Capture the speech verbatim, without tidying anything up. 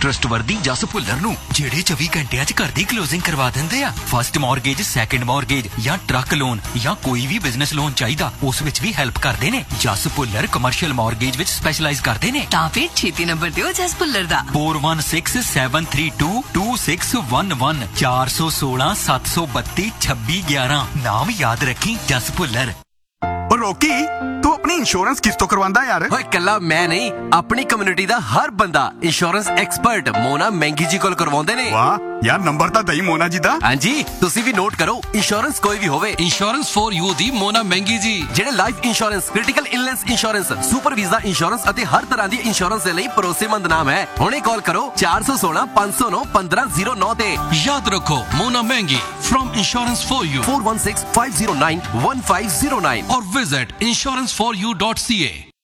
Trustworthy जस भुल्लर नूं ਜਿਹੜੇ ਚੌਵੀ ਘੰਟਿਆਂ 'ਚ ਘਰ ਦੀ ਕਲੋਜ਼ਿੰਗ ਕਰਵਾ ਦਿੰਦੇ ਆ। ਫਸਟ ਮਾਰਗੇਜ, ਸੈਕੰਡ ਮਾਰਗੇਜ ਜਾਂ ਟਰੱਕ ਲੋਨ ਜਾਂ ਕੋਈ ਵੀ ਬਿਜ਼ਨਸ ਲੋਨ ਚਾਹੀਦਾ ਉਸ ਵਿੱਚ ਵੀ ਹੈਲਪ ਕਰਦੇ ਨੇ। ਜਸ ਭੁੱਲਰ ਕਮਰਸ਼ੀਅਲ ਮਾਰਗੇਜ ਵਿੱਚ ਸਪੈਸ਼ਲਾਈਜ਼ ਕਰਦੇ ਨੇ। ਤਾਂ ਫਿਰ ਛੇਤੀ ਨੰਬਰ ਦਿਓ ਜਸ ਭੁੱਲਰ ਦਾ four one six seven three two two six one one ਚਾਰ ਸੌ ਸੋਲਾਂ ਸੱਤ ਸੌ ਬੱਤੀ ਛੱਬੀ ਗਿਆਰਾਂ। ਨਾਮ ਯਾਦ ਰੱਖੀ, ਜਸ ਭੁੱਲਰ। ਰੋਕੀ ਤੂੰ ਆਪਣੀ ਇੰਸ਼ੋਰੈਂਸ ਕਿਸ ਤੋਂ ਕਰਵਾਉਂਦਾ ਯਾਰ? ਓਏ ਕੱਲਾ ਮੈਂ ਨਹੀਂ, ਆਪਣੀ ਕਮਿਊਨਿਟੀ ਦਾ ਹਰ ਬੰਦਾ ਇੰਸ਼ੋਰੈਂਸ ਐਕਸਪਰਟ ਮੋਨਾ ਮਹਿੰਗੀ ਜੀ ਕੋਲ ਕਰਵਾਉਂਦੇ ਨੇ। ਵਾਹ ਯਾਰ, ਨੰਬਰ ਤਾਂ ਦਈ ਮੋਨਾ ਜੀ ਦਾ। ਹਾਂਜੀ, ਤੁਸੀਂ ਵੀ ਨੋਟ ਕਰੋ। ਇੰਸ਼ੋਰੈਂਸ ਕੋਈ ਵੀ ਹੋਵੇ, ਇੰਸ਼ੋਰੈਂਸ ਫॉर ਯੂ ਦੀ ਮੋਨਾ ਮਹਿੰਗੀ ਜੀ। ਜਿਹੜੇ life insurance, critical illness insurance, super visa insurance ਅਤੇ ਹਰ ਤਰ੍ਹਾਂ ਦੀ ਇੰਸ਼ੋਰੈਂਸ ਦੇ ਲਈ ਭਰੋਸੇਮੰਦ ਨਾਮ ਹੈ। ਹੁਣੇ ਕਾਲ ਕਰੋ ਚਾਰ ਸੌ ਸੋਲਾਂ ਪੰਜ ਸੌ ਨੌ ਪੰਦਰਾਂ ਜ਼ੀਰੋ ਨੌ ਤੇ। ਯਾਦ ਰੱਖੋ, ਮੋਨਾ ਮਹਿੰਗੀ from insurance for you four one six five zero nine one five zero nine or visit insurance for you dot c a।